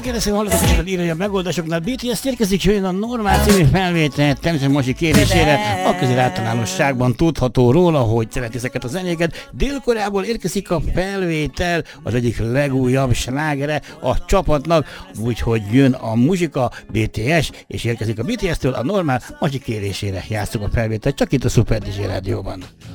Tökéletesen hallgatókat írja a megoldásoknál. BTS érkezik, jön a normál című felvétel, természetesen Masi kérésére. A közér általánosságban tudható róla, hogy szeret ezeket a zenéket. Dél-Koreából érkezik a felvétel, az egyik legújabb slágere a csapatnak, úgyhogy jön a muzsika, BTS, és érkezik a BTS-től a normál Masi kérésére. Játsszuk a felvételt, csak itt a Super DJ Rádióban.